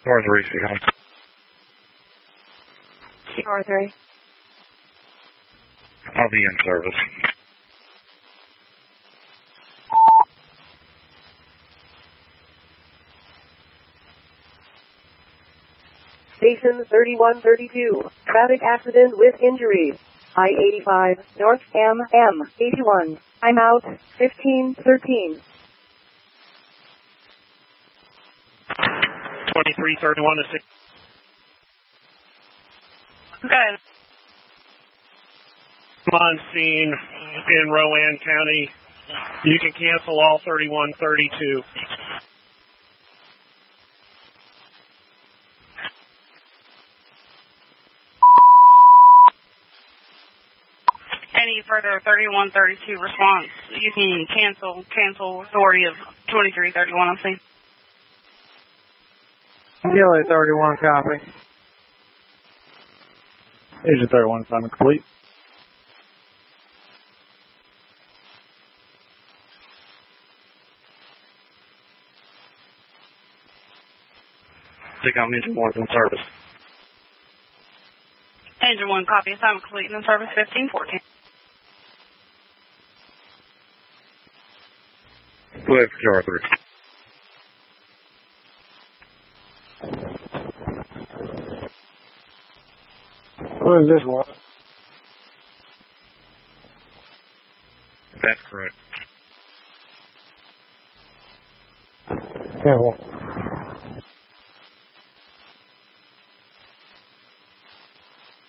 North East behind. CR3. I'll be in service. Station 3132. Traffic accident with injuries. I-85, North MM81. I'm out, 1513. 2331 to 6. Okay. On scene in Rowan County. You can cancel all 3132. Any further 3132 response, you can cancel authority of 2331 on scene. Delay 31 copy. Agent 31 assignment complete. Take out Agent 1's in service. Engine 1 copy, assignment complete in service 1514. Clear for QR3. What is this one? That's correct. Yeah, well.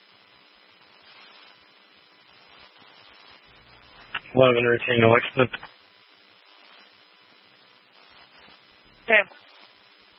Routine Lexington.